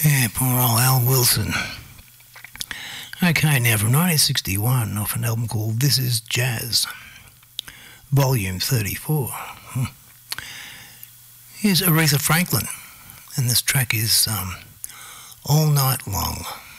Yeah, poor old Al Wilson. Okay, now from 1961, off an album called This Is Jazz, Volume 34. Here's Aretha Franklin, and this track is All Night Long.